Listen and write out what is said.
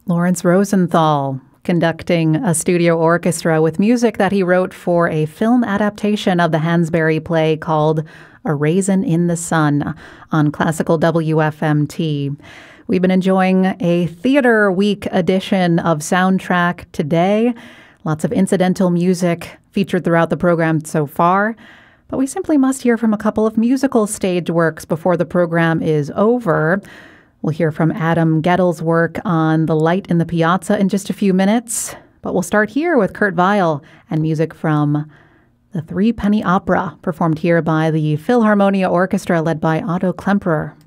Lawrence Rosenthal conducting a studio orchestra with music that he wrote for a film adaptation of the Hansberry play called A Raisin in the Sun on classical WFMT. We've been enjoying a Theater Week edition of Soundtrack today. Lots of incidental music featured throughout the program so far. But we simply must hear from a couple of musical stage works before the program is over. We'll hear from Adam Guedel's work on The Light in the Piazza in just a few minutes. But we'll start here with Kurt Weill and music from the Three Penny Opera, performed here by the Philharmonia Orchestra led by Otto Klemperer.